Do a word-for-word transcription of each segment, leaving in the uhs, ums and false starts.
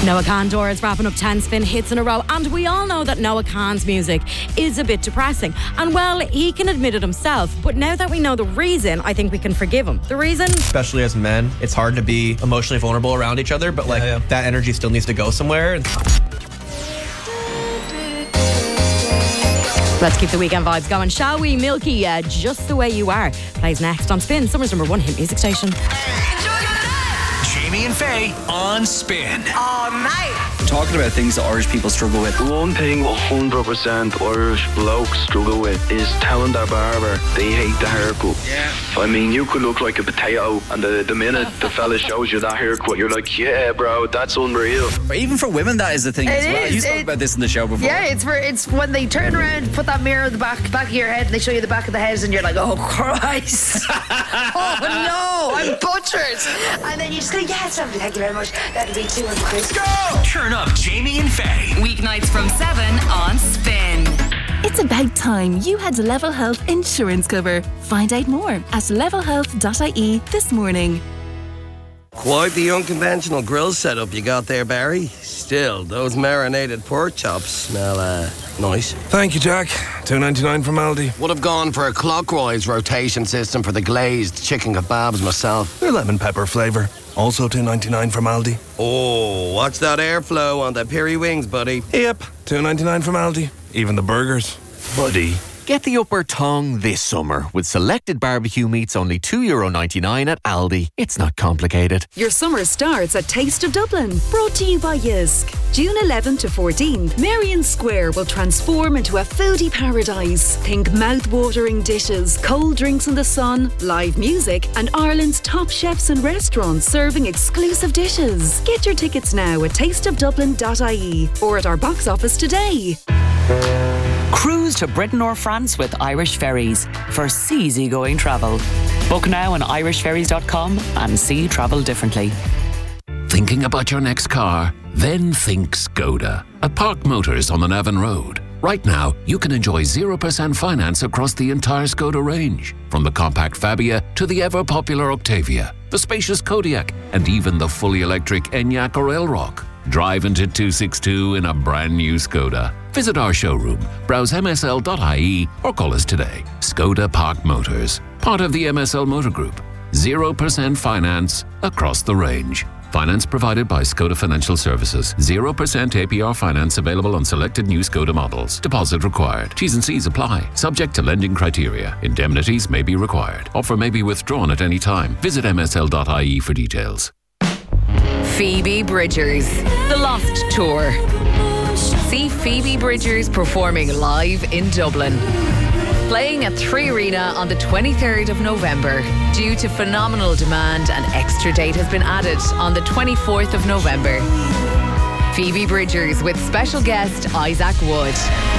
Noah Khan is wrapping up ten spin hits in a row, and we all know that Noah Khan's music is a bit depressing. And well, he can admit it himself, but now that we know the reason, I think we can forgive him. The reason? Especially as men, it's hard to be emotionally vulnerable around each other, but like yeah, yeah. that energy still needs to go somewhere. Let's keep the weekend vibes going, shall we? Milky, uh, Just the Way You Are plays next on Spin, Summer's number one hit music station. Jamie and Faye on Spin. All night. Talking about things that Irish people struggle with. One thing one hundred percent Irish blokes struggle with is telling their barber they hate the haircut. Yeah. I mean, you could look like a potato, and the, the minute the fella shows you that haircut, you're like, yeah, bro, that's unreal. But even for women, that is the thing it as well. Is, you spoke it, about this in the show before. Yeah, it's for, it's when they turn around, put that mirror in the back back of your head, and they show you the back of the head, and you're like, oh, Christ. Oh, no, I'm butchered. And then you just go, yes, lovely, thank you very much. That'll be two hundred quid. Go! Turn up Jamie and Faye. Weeknights from seven on Spin. It's about time you had Level Health insurance cover. Find out more at level health dot I E this morning. Quite the unconventional grill setup you got there, Barry. Still, those marinated pork chops smell uh, nice. Thank you, Jack. two ninety-nine from Aldi. Would have gone for a clockwise rotation system for the glazed chicken kebabs myself. They're lemon pepper flavour. Also two ninety-nine from Aldi. Oh, watch that airflow on the peri wings, buddy. Yep, two ninety-nine from Aldi. Even the burgers. Buddy. Get the upper tongue this summer with selected barbecue meats only two euro ninety-nine at Aldi. It's not complicated. Your summer starts at Taste of Dublin, brought to you by Yisk. June eleventh to fourteenth, Marion Square will transform into a foodie paradise. Think mouth-watering dishes, cold drinks in the sun, live music, and Ireland's top chefs and restaurants serving exclusive dishes. Get your tickets now at taste of dublin dot I E or at our box office today. Cruise to Britain or France with Irish Ferries for easygoing travel. Book now on irish ferries dot com and see travel differently. Thinking about your next car? Then think Skoda. At Park Motors on the Navan Road. Right now, you can enjoy zero percent finance across the entire Skoda range. From the compact Fabia to the ever-popular Octavia, the spacious Kodiaq, and even the fully electric Enyaq or Elrock. Drive into two sixty-two in a brand new Skoda. Visit our showroom, browse m s l dot I E or call us today. Skoda Park Motors, part of the M S L Motor Group. zero percent finance across the range. Finance provided by Skoda Financial Services. zero percent A P R finance available on selected new Skoda models. Deposit required. T's and C's apply. Subject to lending criteria. Indemnities may be required. Offer may be withdrawn at any time. Visit m s l dot I E for details. Phoebe Bridgers, The Lost Tour. See Phoebe Bridgers performing live in Dublin. Playing at Three Arena on the twenty-third of November. Due to phenomenal demand, an extra date has been added on the twenty-fourth of November. Phoebe Bridgers with special guest Isaac Wood.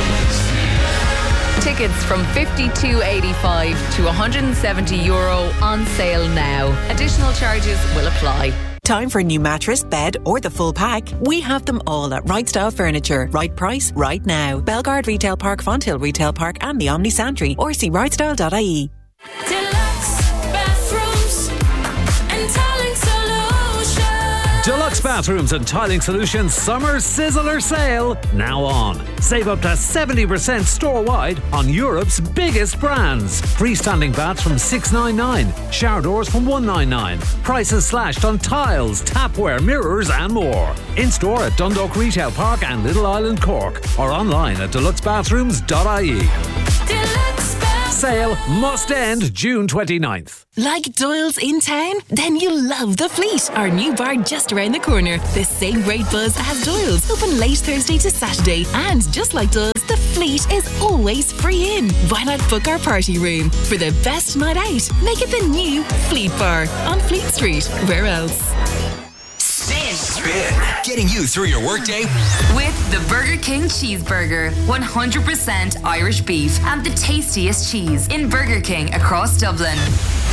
Tickets from fifty-two eighty-five to one hundred seventy euro on sale now. Additional charges will apply. Time for a new mattress, bed, or the full pack? We have them all at Right Style Furniture. Right price, right now. Belgard Retail Park, Fonthill Retail Park, and the Omni Santry. Or see right style dot I E. Deluxe Bathrooms and Tiling Solutions. Deluxe Bathrooms and Tiling Solutions Summer Sizzler Sale now on. Save up to seventy percent store-wide on Europe's biggest brands. Freestanding baths from six ninety-nine, shower doors from one ninety-nine. Prices slashed on tiles, tapware, mirrors and more. In-store at Dundalk Retail Park and Little Island Cork or online at deluxe bathrooms dot I E. Deluxe Sale must end June twenty-ninth. Like Doyle's in town? Then you'll love The Fleet, our new bar just around the corner. The same great buzz as Doyle's, open late Thursday to Saturday. And just like Doyle's, The Fleet is always free in. Why not book our party room? For the best night out, make it the new Fleet Bar on Fleet Street. Where else? Spin. Spin. Getting you through your workday with the Burger King Cheeseburger. one hundred percent Irish beef and the tastiest cheese in Burger King across Dublin.